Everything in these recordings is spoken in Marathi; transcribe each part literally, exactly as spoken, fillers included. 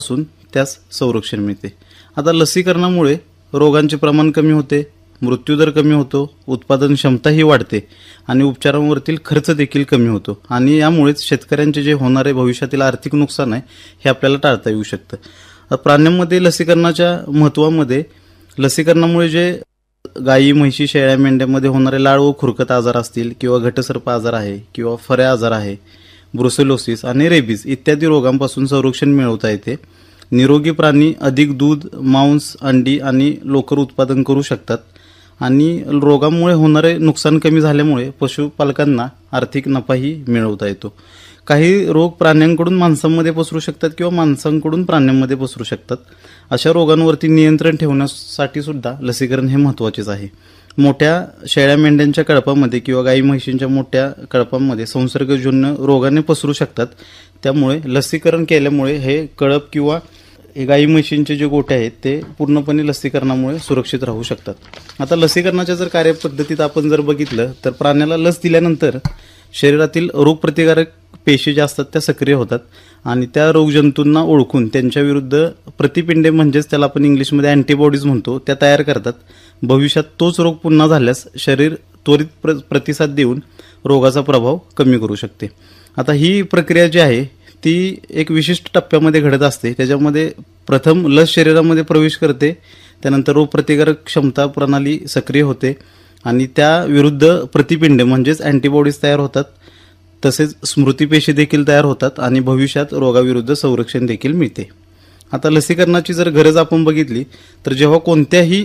पासून त्यास संरक्षण मिळते। आता लसीकरणामुळे रोगांचे प्रमाण कमी होते, मृत्यूदर कमी होतो, उत्पादन क्षमताही वाढते आणि उपचारांवरील खर्च देखील कमी होतो आणि यामुळेच शेतकऱ्यांचे जे होणारे भविष्यातील आर्थिक नुकसान आहे हे आपल्याला टाळता येऊ शकतं। प्राण्यांमध्ये लसीकरणाच्या महत्त्वामध्ये लसीकरणामुळे जे गायी, म्हशी, शेळ्या, मेंढ्यांमध्ये होणारे लाळ व खुरकत आजार असतील किंवा घटसर्प आजार आहे किंवा फऱ्या आजार आहे, ब्रुसेलोसिस आणि रेबीज इत्यादी रोगांपासून संरक्षण मिळवता येते। निरोगी प्राणी अधिक दूध, मांस, अंडी आणि लोकर उत्पादन करू शकतात आणि रोगामुळे होणारे नुकसान कमी झाल्यामुळे पशुपालकांना आर्थिक नफाही मिळवता येतो। काही रोग प्राण्यांकडून माणसांमध्ये पसरू शकतात किंवा माणसांकडून प्राण्यांमध्ये पसरू शकतात। अशा रोगांवरती नियंत्रण ठेवण्यासाठी सुद्धा लसीकरण हे महत्त्वाचेच आहे। मोठ्या शेळ्या मेंढ्यांच्या कळपामध्ये किंवा गाई म्हशींच्या मोठ्या कळपांमध्ये संसर्गजन्य रोगाने पसरू शकतात, त्यामुळे लसीकरण केल्यामुळे हे कळप किंवा हे गाई म्हशींचे जे गोठे आहेत ते पूर्णपणे लसीकरणामुळे सुरक्षित राहू शकतात। आता लसीकरणाच्या जर कार्यपद्धतीत आपण जर बघितलं तर प्राण्याला लस दिल्यानंतर शरीरातील रोगप्रतिकारक पेशी ज्या असतात त्या सक्रिय होतात आणि त्या रोगजंतूंना ओळखून त्यांच्या विरुद्ध प्रतिपिंडे म्हणजेच त्याला आपण इंग्लिशमध्ये अँटीबॉडीज म्हणतो त्या तयार करतात। भविष्यात तोच रोग पुन्हा झाल्यास शरीर त्वरित प्र प्रतिसाद देऊन रोगाचा प्रभाव कमी करू शकते। आता ही प्रक्रिया जी आहे ती एक विशिष्ट टप्प्यामध्ये घडत असते। त्याच्यामध्ये प्रथम लस शरीरामध्ये प्रवेश करते, त्यानंतर रोगप्रतिकारक क्षमता प्रणाली सक्रिय होते आणि त्या विरुद्ध प्रतिपिंडे म्हणजेच अँटीबॉडीज तयार होतात, तसेच स्मृतिपेशी देखील तयार होतात आणि भविष्यात रोगाविरुद्ध संरक्षण देखील मिळते। आता लसीकरणाची जर गरज आपण बघितली तर जेव्हा कोणत्याही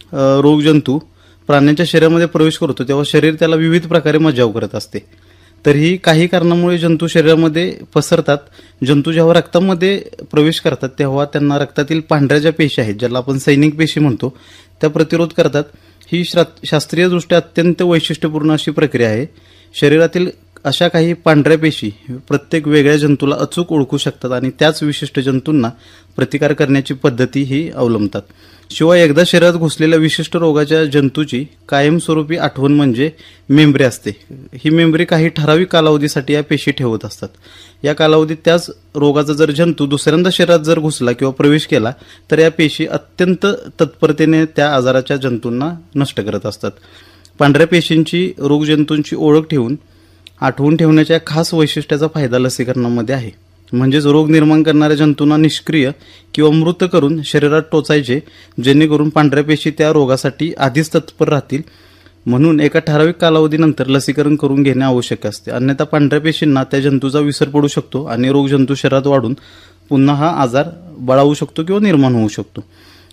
रोगजंतू प्राण्यांच्या शरीरामध्ये प्रवेश करतो तेव्हा शरीर त्याला विविध प्रकारे मज्जाव करत असते। तरीही काही कारणामुळे जंतू शरीरामध्ये पसरतात। जंतू जेव्हा रक्तामध्ये प्रवेश करतात तेव्हा त्यांना रक्तातील पांढऱ्या ज्या पेशी आहेत, ज्याला आपण सैनिक पेशी म्हणतो, त्या प्रतिरोध करतात। ही शास्त्रीयदृष्ट्या अत्यंत वैशिष्ट्यपूर्ण अशी प्रक्रिया आहे। शरीरातील अशा काही पांढऱ्या पेशी प्रत्येक वेगळ्या जंतूला अचूक ओळखू शकतात आणि त्याच विशिष्ट जंतूंना प्रतिकार करण्याची पद्धती ही अवलंबतात। शिवाय एकदा शरीरात घुसलेल्या विशिष्ट रोगाच्या जंतूची कायमस्वरूपी आठवण म्हणजे मेमरी असते। ही मेमरी काही ठराविक कालावधीसाठी या पेशी ठेवत असतात। या कालावधीत त्याच रोगाचा जर जंतू दुसऱ्यांदा शरीरात जर घुसला किंवा प्रवेश केला तर या पेशी अत्यंत तत्परतेने त्या आजाराच्या जंतूंना नष्ट करत असतात। पांढऱ्या पेशींची रोगजंतूंची ओळख ठेवून आठवून ठेवण्याच्या खास वैशिष्ट्याचा फायदा लसीकरणामध्ये आहे। म्हणजेच रोग निर्माण करणाऱ्या जंतूंना निष्क्रिय किंवा मृत करून शरीरात टोचायचे, जेणेकरून पांढऱ्या पेशी त्या रोगासाठी आधीच तत्पर राहतील। म्हणून एका ठराविक कालावधीनंतर लसीकरण करून घेणे आवश्यक असते, अन्यथा पांढऱ्या पेशींना त्या जंतूचा विसर पडू शकतो आणि रोगजंतू शरीरात वाढून पुन्हा हा आजार बळावू शकतो किंवा निर्माण होऊ शकतो।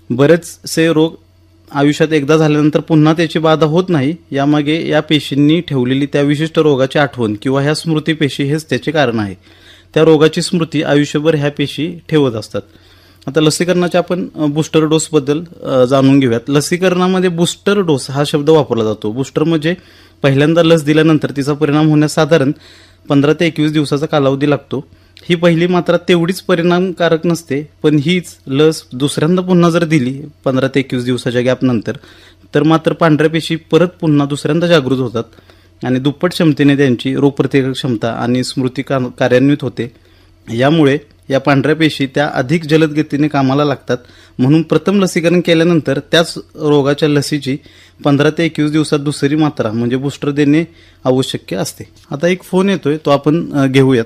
बरेचसे रोग आयुष्यात एकदा झाल्यानंतर पुन्हा त्याची बाधा होत नाही, यामागे या पेशींनी ठेवलेली त्या विशिष्ट रोगाची आठवण किंवा ह्या स्मृती पेशी हेच त्याचे कारण आहे। त्या रोगाची स्मृती आयुष्यभर ह्या पेशी ठेवत असतात। आता लसीकरणाच्या आपण बूस्टर डोस बद्दल जाणून घेऊयात। लसीकरणामध्ये बूस्टर डोस हा शब्द वापरला जातो। बूस्टर म्हणजे पहिल्यांदा लस दिल्यानंतर तिचा परिणाम होण्यास साधारण पंधरा ते एकवीस दिवसाचा कालावधी लागतो। ही पहिली मात्रा तेवढीच परिणामकारक नसते, पण हीच लस दुसऱ्यांदा पुन्हा जर दिली पंधरा ते एकवीस दिवसाच्या गॅप नंतर तर मात्र पांढऱ्या पेशी परत पुन्हा दुसऱ्यांदा जागृत होतात आणि दुप्पट क्षमतेने त्यांची रोगप्रतिकारक क्षमता आणि स्मृती कार्यान्वित होते। यामुळे या पांढऱ्या पेशी त्या अधिक जलद गतीने कामाला लागतात। म्हणून प्रथम लसीकरण केल्यानंतर त्याच रोगाच्या लसीची पंधरा ते एकवीस दिवसात दुसरी मात्रा म्हणजे बूस्टर देणे आवश्यक असते। आता एक फोन येतोय, तो आपण घेऊयात।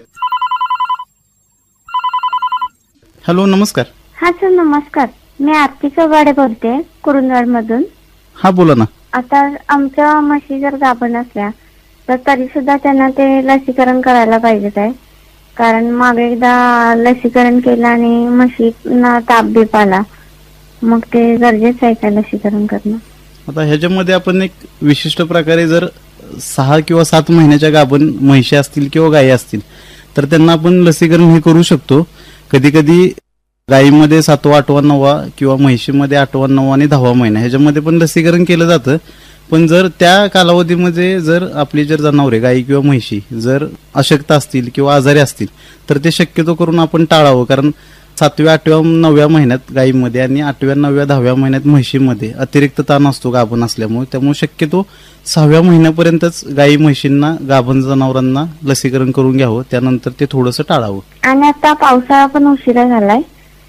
हॅलो, नमस्कार। हा सर, नमस्कार। मी आरती चौगाडे बोलते, कुरुंदवाड मधून। हा, बोला ना। आता आमच्या म्हशी जर गाभण असल्या तर तरी सुद्धा त्यांना ते लसीकरण करायला पाहिजे काय? कारण मागे एकदा लसीकरण केलं आणि म्हशींना ताप बीप आला, मग ते गरजेचं आहे का लसीकरण करणं? आता ह्याच्यामध्ये आपण एक विशिष्ट प्रकारे जर सहा किंवा सात महिन्याच्या गाभण म्हशी असतील किंवा गायी असतील तर त्यांना आपण लसीकरण हे करू शकतो। कधी कधी गायीमध्ये सातवा, आठवा, नववा किंवा म्हशीमध्ये आठवा, नववा आणि दहावा महिना ह्याच्यामध्ये पण लसीकरण केलं जातं। पण जर त्या कालावधीमध्ये जर आपली जर जनावरे गायी किंवा म्हशी जर अशक्त असतील किंवा आजारी असतील तर ते शक्यतो करून आपण टाळावं, कारण सातव्या, आठव्या, नवव्या महिन्यात गायीमध्ये आणि आठव्या, नवव्या, दहाव्या महिन्यात म्हशीमध्ये अतिरिक्त ताण असतो गाभण असल्यामुळे। त्यामुळे शक्यतो सहाव्या महिन्यापर्यंतच गायी म्हशींना, गाभण जनावरांना लसीकरण करून घ्यावं, त्यानंतर ते थोडंसं टाळावं। आणि आता पावसाळा पण उशिरा झालाय